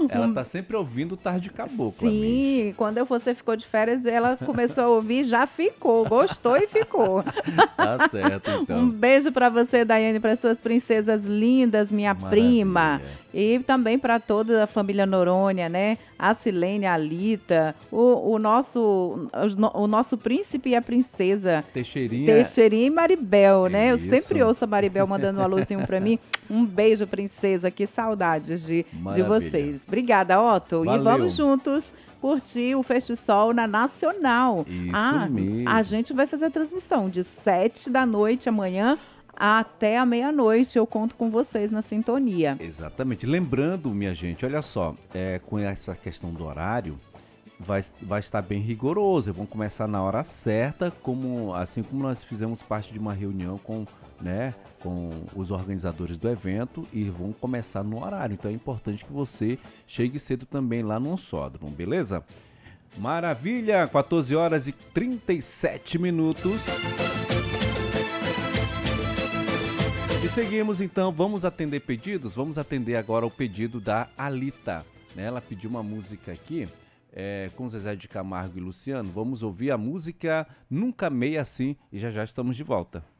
Ela tá sempre ouvindo o Tarde Caboclo. Sim, quando você ficou de férias, ela começou a ouvir, já ficou, gostou e ficou. Tá certo, então. Um beijo para você, Daiane, para suas princesas lindas, minha prima. Maravilha. E também para toda a família Noronha, né? A Silene, a Alita, o nosso príncipe e a princesa. Teixeirinha e Maribel, né? Eu sempre ouço a Maribel mandando um alôzinho para mim. Um beijo, princesa. Que saudades de vocês. Obrigada, Otto. Valeu. E vamos juntos curtir o Festisol na Nacional. Isso mesmo. A gente vai fazer a transmissão de 7 da noite amanhã até a meia-noite. Eu conto com vocês na sintonia. Exatamente. Lembrando, minha gente, olha só, com essa questão do horário, vai estar bem rigoroso. Vamos começar na hora certa, assim como nós fizemos parte de uma reunião com os organizadores do evento, e vão começar no horário. Então é importante que você chegue cedo também lá no Ansódromo, beleza? Maravilha! 14 horas e 37 minutos. E seguimos então, vamos atender pedidos? Vamos atender agora o pedido da Alita, né? Ela pediu uma música aqui com Zezé de Camargo e Luciano. Vamos ouvir a música Nunca Amei Assim e já estamos de volta.